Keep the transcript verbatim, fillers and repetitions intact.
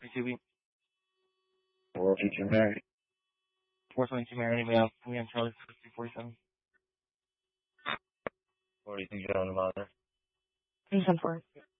P C B. four twenty-two Mary. four twenty-two Mary, we have, we have Charlie sixty forty-seven. What do you think you're on about there? three seven four.